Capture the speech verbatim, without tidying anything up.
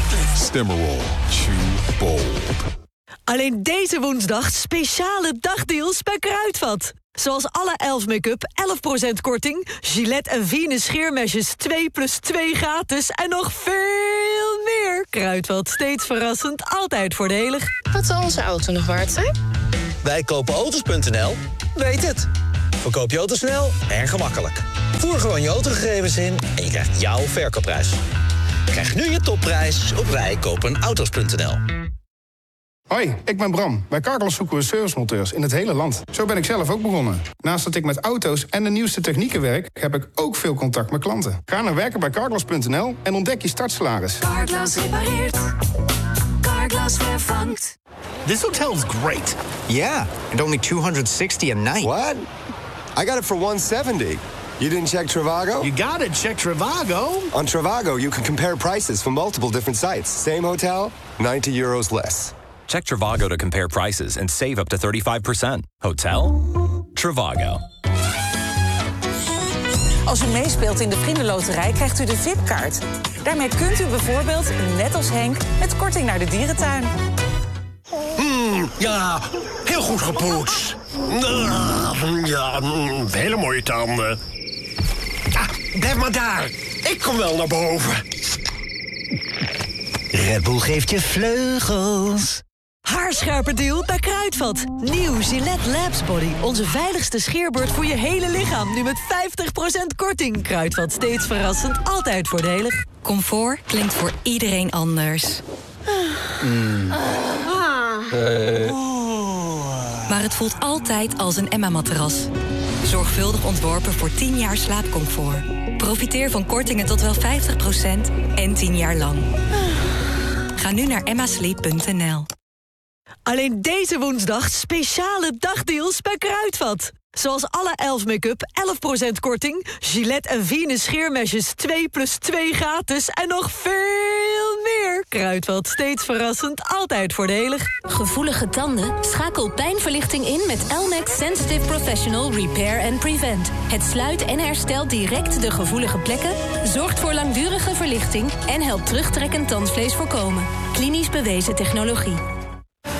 Stimorol. Chew bold. Alleen deze woensdag speciale dagdeals bij Kruidvat. Zoals alle elf make-up, elf procent korting. Gillette en Venus scheermesjes twee plus twee gratis. En nog veel meer. Kruidvat, steeds verrassend, altijd voordelig. Wat zal onze auto nog waard zijn? Wij kopen auto's punt n l weet het. Verkoop je auto snel en gemakkelijk. Voer gewoon je autogegevens in en je krijgt jouw verkoopprijs. Krijg nu je topprijs op wij kopen auto's punt n l. Hoi, ik ben Bram. Bij Carglass zoeken we servicemonteurs in het hele land. Zo ben ik zelf ook begonnen. Naast dat ik met auto's en de nieuwste technieken werk, heb ik ook veel contact met klanten. Ga naar werken bij Carglass punt n l en ontdek je startsalaris. Carglass repareert. Carglass vervangt. This hotel's great. Yeah, and only two hundred sixty a night. What? I got it for one seventy. You didn't check Trivago? You gotta check Trivago. On Trivago, you can compare prices from multiple different sites. Same hotel, ninety euros less. Check Trivago to compare prices and save up to thirty-five percent. Hotel? Trivago. Als u meespeelt in de Vriendenloterij krijgt u de V I P-kaart. Daarmee kunt u bijvoorbeeld, net als Henk, met korting naar de dierentuin. Mm, ja, heel goed gepoetst. Ja, mm, hele mooie tanden. Ah, blijf maar daar. Ik kom wel naar boven. Red Bull geeft je vleugels. Haarscherpe deal bij Kruidvat. Nieuw Gillette Labs Body. Onze veiligste scheerbeurt voor je hele lichaam. Nu met vijftig procent korting. Kruidvat, steeds verrassend, altijd voordelig. Comfort klinkt voor iedereen anders. Mm. Uh. Maar het voelt altijd als een Emma-matras. Zorgvuldig ontworpen voor tien jaar slaapcomfort. Profiteer van kortingen tot wel vijftig procent en tien jaar lang. Ga nu naar emma sleep punt n l. Alleen deze woensdag speciale dagdeals bij Kruidvat. Zoals alle elf make-up, elf procent korting. Gillette en Venus scheermesjes twee plus twee gratis. En nog veel meer. Kruidvat, steeds verrassend, altijd voordelig. Gevoelige tanden? Schakel pijnverlichting in met Elmex Sensitive Professional Repair and Prevent. Het sluit en herstelt direct de gevoelige plekken, zorgt voor langdurige verlichting en helpt terugtrekkend tandvlees voorkomen. Klinisch bewezen technologie.